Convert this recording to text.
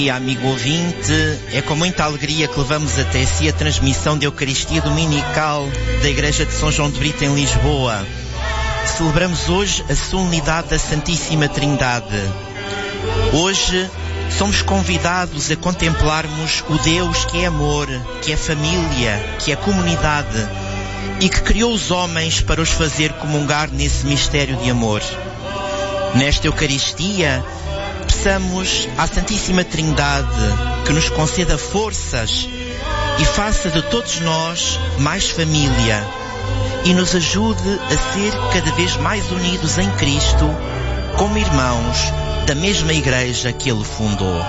Amigo ouvinte, é com muita alegria que levamos até si a transmissão da Eucaristia Dominical da Igreja de São João de Brito em Lisboa. Celebramos hoje a solenidade da Santíssima Trindade. Hoje somos convidados a contemplarmos o Deus que é amor, que é família, que é comunidade e que criou os homens para os fazer comungar nesse mistério de amor. Nesta Eucaristia, peçamos à Santíssima Trindade que nos conceda forças e faça de todos nós mais família e nos ajude a ser cada vez mais unidos em Cristo como irmãos da mesma Igreja que Ele fundou.